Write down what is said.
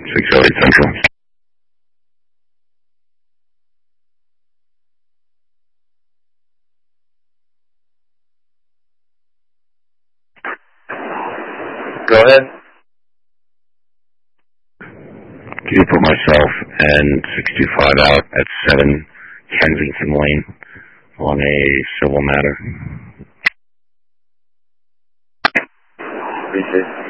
608 Central. Go ahead. Can you put myself and 625 out at 7 Kensington Lane on a civil matter? Appreciate it.